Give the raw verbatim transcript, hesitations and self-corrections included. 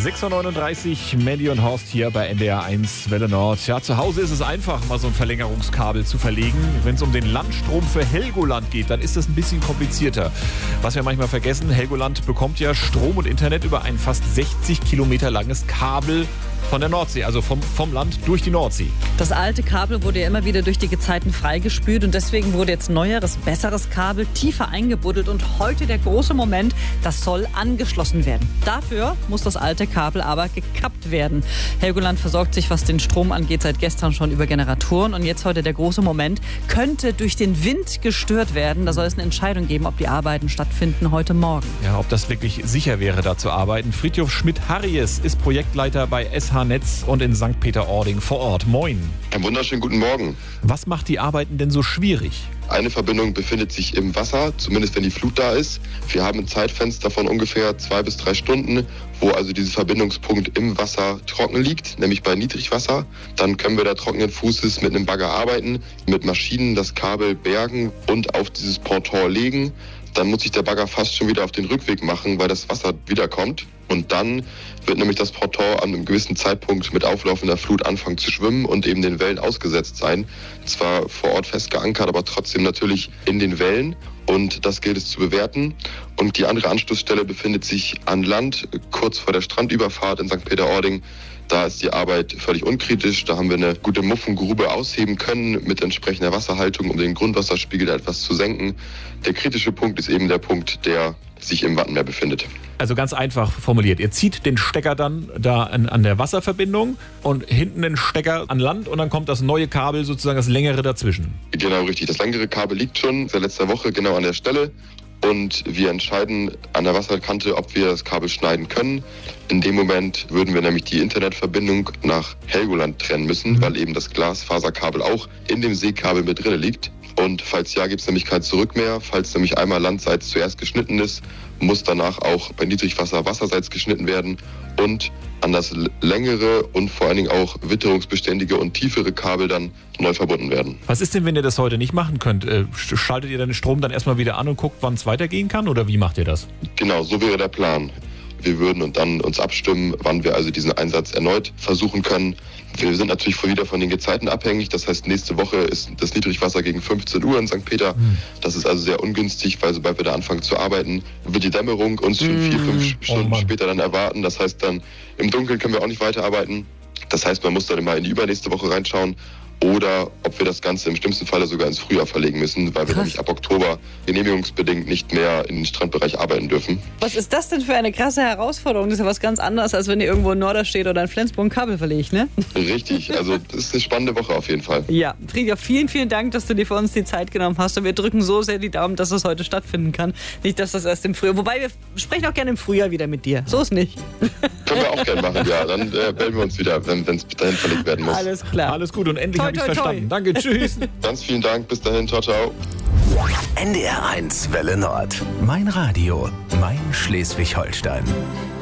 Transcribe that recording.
sechs Uhr neununddreißig, Mandy und Horst hier bei N D R eins Welle Nord. Ja, zu Hause ist es einfach, mal so ein Verlängerungskabel zu verlegen. Wenn es um den Landstrom für Helgoland geht, dann ist das ein bisschen komplizierter. Was wir manchmal vergessen, Helgoland bekommt ja Strom und Internet über ein fast sechzig Kilometer langes Kabel von der Nordsee, also vom, vom Land durch die Nordsee. Das alte Kabel wurde ja immer wieder durch die Gezeiten freigespült und deswegen wurde jetzt neueres, besseres Kabel tiefer eingebuddelt und heute der große Moment, das soll angeschlossen werden. Dafür muss das alte Kabel aber gekappt werden. Helgoland versorgt sich, was den Strom angeht, seit gestern schon über Generatoren und jetzt heute der große Moment, könnte durch den Wind gestört werden. Da soll es eine Entscheidung geben, ob die Arbeiten stattfinden heute Morgen. Ja, ob das wirklich sicher wäre, da zu arbeiten. Friedhof Schmidt-Harries ist Projektleiter bei S H Netz und in Sankt Peter-Ording vor Ort. Moin. Einen wunderschönen guten Morgen. Was macht die Arbeiten denn so schwierig? Eine Verbindung befindet sich im Wasser, zumindest wenn die Flut da ist. Wir haben ein Zeitfenster von ungefähr zwei bis drei Stunden, wo also dieser Verbindungspunkt im Wasser trocken liegt, nämlich bei Niedrigwasser. Dann können wir da trockenen Fußes mit einem Bagger arbeiten, mit Maschinen das Kabel bergen und auf dieses Ponton legen. Dann muss sich der Bagger fast schon wieder auf den Rückweg machen, weil das Wasser wiederkommt. Und dann wird nämlich das Ponton an einem gewissen Zeitpunkt mit auflaufender Flut anfangen zu schwimmen und eben den Wellen ausgesetzt sein. Zwar vor Ort fest geankert, aber trotzdem natürlich in den Wellen. Und das gilt es zu bewerten. Und die andere Anschlussstelle befindet sich an Land, kurz vor der Strandüberfahrt in Sankt Peter-Ording. Da ist die Arbeit völlig unkritisch. Da haben wir eine gute Muffengrube ausheben können mit entsprechender Wasserhaltung, um den Grundwasserspiegel etwas zu senken. Der kritische Punkt ist eben der Punkt, der sich im Wattenmeer befindet. Also ganz einfach formuliert. Ihr zieht den Stecker dann da an, an der Wasserverbindung und hinten den Stecker an Land und dann kommt das neue Kabel, sozusagen das längere dazwischen. Genau, richtig. Das längere Kabel liegt schon seit letzter Woche genau an der Stelle. Und wir entscheiden an der Wasserkante, ob wir das Kabel schneiden können. In dem Moment würden wir nämlich die Internetverbindung nach Helgoland trennen müssen, mhm. weil eben das Glasfaserkabel auch in dem Seekabel mit drin liegt. Und falls ja, gibt es nämlich kein Zurück mehr. Falls nämlich einmal landseits zuerst geschnitten ist, muss danach auch bei Niedrigwasser wasserseits geschnitten werden und an das längere und vor allen Dingen auch witterungsbeständige und tiefere Kabel dann neu verbunden werden. Was ist denn, wenn ihr das heute nicht machen könnt? Schaltet ihr den Strom dann erstmal wieder an und guckt, wann es weitergehen kann oder wie macht ihr das? Genau, so wäre der Plan. Wir würden und dann uns abstimmen, wann wir also diesen Einsatz erneut versuchen können. Wir sind natürlich wieder von den Gezeiten abhängig. Das heißt, nächste Woche ist das Niedrigwasser gegen fünfzehn Uhr in Sankt Peter. Mhm. Das ist also sehr ungünstig, weil sobald wir da anfangen zu arbeiten, wird die Dämmerung uns schon mhm. vier, fünf Stunden oh später dann erwarten. Das heißt dann, im Dunkeln können wir auch nicht weiterarbeiten. Das heißt, man muss dann immer in die übernächste Woche reinschauen. Oder ob wir das Ganze im schlimmsten Falle sogar ins Frühjahr verlegen müssen, weil wir nämlich ab Oktober genehmigungsbedingt nicht mehr in den Strandbereich arbeiten dürfen. Was ist das denn für eine krasse Herausforderung? Das ist ja was ganz anderes, als wenn ihr irgendwo in Norderstedt oder in Flensburg ein Kabel verlegt, ne? Richtig, also das ist eine spannende Woche auf jeden Fall. Ja, Friedhof, vielen, vielen Dank, dass du dir für uns die Zeit genommen hast. Und wir drücken so sehr die Daumen, dass es heute stattfinden kann. Nicht, dass das erst im Frühjahr... Wobei, wir sprechen auch gerne im Frühjahr wieder mit dir. So ist nicht. Können wir auch gerne machen, ja. Dann äh, melden wir uns wieder, wenn es dahin verlegt werden muss. Alles klar. Alles gut und endlich habe ich es verstanden. Danke, tschüss. Ganz vielen Dank, bis dahin, ciao, ciao. N D R eins Welle Nord. Mein Radio, mein Schleswig-Holstein.